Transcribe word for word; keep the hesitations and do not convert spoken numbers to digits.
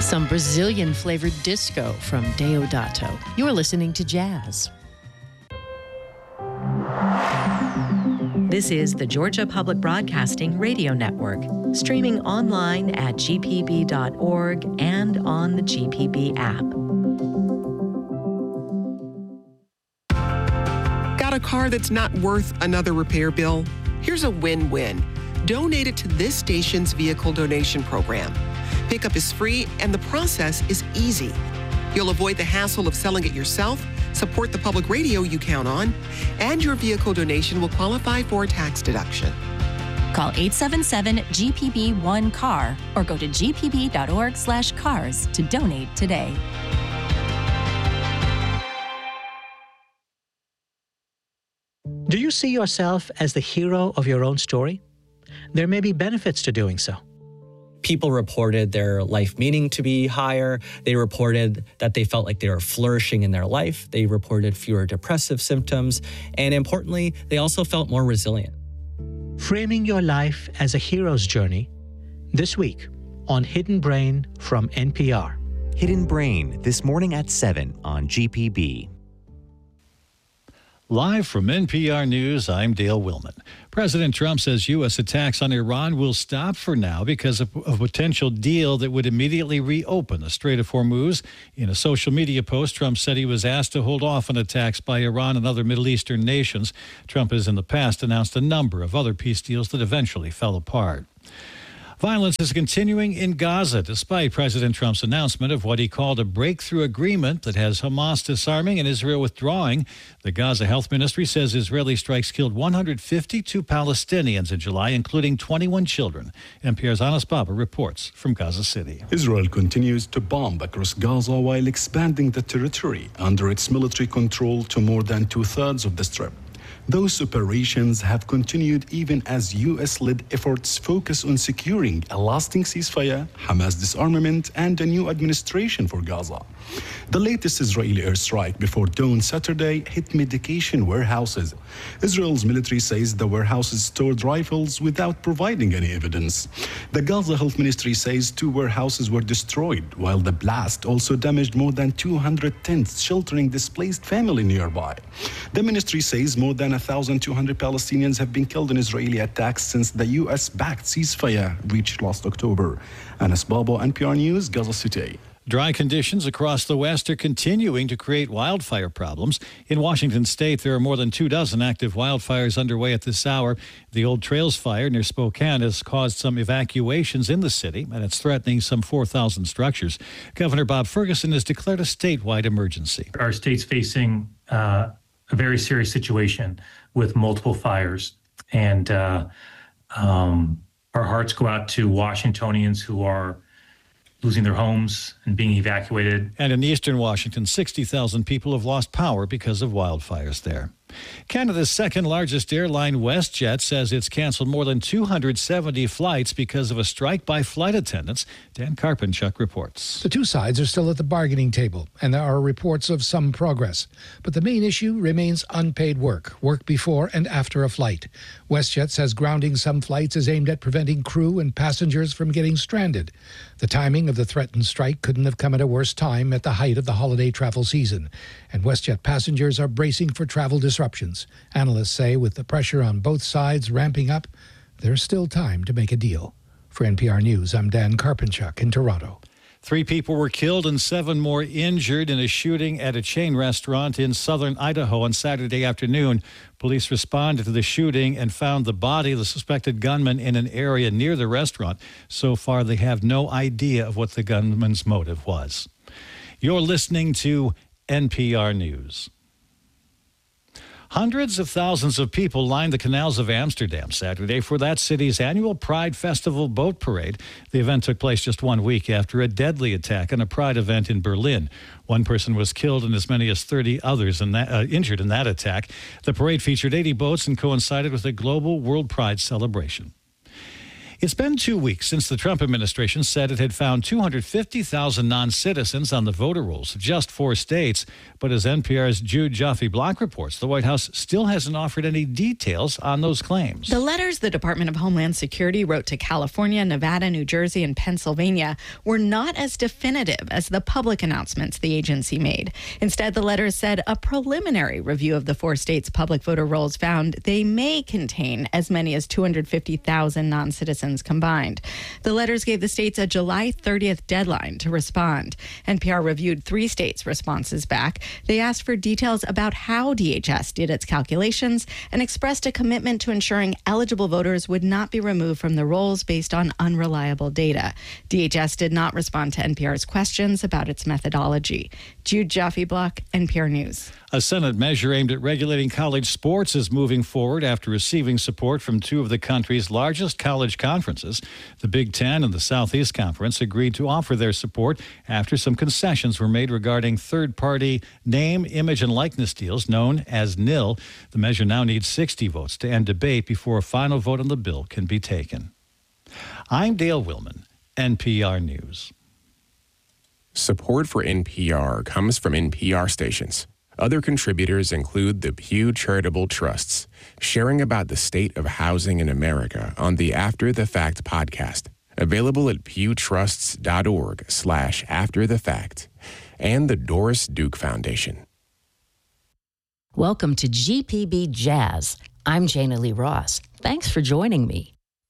Some Brazilian-flavored disco from Deodato. You're listening to Jazz. This is the Georgia Public Broadcasting Radio Network, streaming online at g p b dot org and on the G P B app. Got a car that's not worth another repair bill? Here's a win-win. Donate it to this station's vehicle donation program. Pickup is free and the process is easy. You'll avoid the hassle of selling it yourself, support the public radio you count on, and your vehicle donation will qualify for a tax deduction. Call eight seven seven G P B one C A R or go to g p b dot org slash cars to donate today. Do you see yourself as the hero of your own story? There may be benefits to doing so. People reported their life meaning to be higher. They reported that they felt like they were flourishing in their life. They reported fewer depressive symptoms. And importantly, they also felt more resilient. Framing your life as a hero's journey, this week on Hidden Brain from N P R. Hidden Brain, this morning at seven on G P B. Live from N P R News, I'm Dale Willman. President Trump says U S attacks on Iran will stop for now because of a potential deal that would immediately reopen the Strait of Hormuz. In a social media post, Trump said he was asked to hold off on attacks by Iran and other Middle Eastern nations. Trump has in the past announced a number of other peace deals that eventually fell apart. Violence is continuing in Gaza, despite President Trump's announcement of what he called a breakthrough agreement that has Hamas disarming and Israel withdrawing. The Gaza Health Ministry says Israeli strikes killed one hundred fifty-two Palestinians in July, including twenty-one children. N P R's Anas Baba reports from Gaza City. Israel continues to bomb across Gaza while expanding the territory under its military control to more than two-thirds of the Strip. Those operations have continued even as U S-led efforts focus on securing a lasting ceasefire, Hamas disarmament, and a new administration for Gaza. The latest Israeli airstrike before dawn Saturday hit medication warehouses. Israel's military says the warehouses stored rifles without providing any evidence. The Gaza Health Ministry says two warehouses were destroyed, while the blast also damaged more than two hundred tents sheltering displaced families nearby. The ministry says more than one thousand two hundred Palestinians have been killed in Israeli attacks since the U S-backed ceasefire reached last October. Anas Baba, N P R News, Gaza City. Dry conditions across the West are continuing to create wildfire problems. In Washington state, there are more than two dozen active wildfires underway at this hour. The Old Trails fire near Spokane has caused some evacuations in the city, and it's threatening some four thousand structures. Governor Bob Ferguson has declared a statewide emergency. Our state's facing uh, a very serious situation with multiple fires, and uh, um, our hearts go out to Washingtonians who are losing their homes and being evacuated. And in eastern Washington, sixty thousand people have lost power because of wildfires there. Canada's second largest airline, WestJet, says it's canceled more than two hundred seventy flights because of a strike by flight attendants. Dan Karpenchuk reports. The two sides are still at the bargaining table, and there are reports of some progress. But the main issue remains unpaid work, work before and after a flight. WestJet says grounding some flights is aimed at preventing crew and passengers from getting stranded. The timing of the threatened strike couldn't have come at a worse time at the height of the holiday travel season, and WestJet passengers are bracing for travel disruptions. Analysts say with the pressure on both sides ramping up, there's still time to make a deal. For N P R News, I'm Dan Karpenchuk in Toronto. Three people were killed and seven more injured in a shooting at a chain restaurant in southern Idaho on Saturday afternoon. Police responded to the shooting and found the body of the suspected gunman in an area near the restaurant. So far, they have no idea of what the gunman's motive was. You're listening to N P R News. Hundreds of thousands of people lined the canals of Amsterdam Saturday for that city's annual Pride Festival boat parade. The event took place just one week after a deadly attack on a Pride event in Berlin. One person was killed and as many as thirty others in that, uh, injured in that attack. The parade featured eighty boats and coincided with a global World Pride celebration. It's been two weeks since the Trump administration said it had found two hundred fifty thousand non-citizens on the voter rolls of just four states. But as N P R's Jude Joffe-Block reports, the White House still hasn't offered any details on those claims. The letters the Department of Homeland Security wrote to California, Nevada, New Jersey, and Pennsylvania were not as definitive as the public announcements the agency made. Instead, the letters said a preliminary review of the four states' public voter rolls found they may contain as many as two hundred fifty thousand non-citizens combined. The letters gave the states a July thirtieth deadline to respond. N P R reviewed three states' responses back. They asked for details about how D H S did its calculations and expressed a commitment to ensuring eligible voters would not be removed from the rolls based on unreliable data. D H S did not respond to N P R's questions about its methodology. Jude Joffe-Block, N P R News. A Senate measure aimed at regulating college sports is moving forward after receiving support from two of the country's largest college conferences. The Big Ten and the Southeast Conference agreed to offer their support after some concessions were made regarding third-party name, image, and likeness deals known as N I L. The measure now needs sixty votes to end debate before a final vote on the bill can be taken. I'm Dale Willman, N P R News. Support for N P R comes from N P R stations. Other contributors include the Pew Charitable Trusts, sharing about the state of housing in America on the After the Fact podcast, available at pewtrusts.org slash after the fact, and the Doris Duke Foundation. Welcome to G P B Jazz. I'm Jana Lee Ross. Thanks for joining me.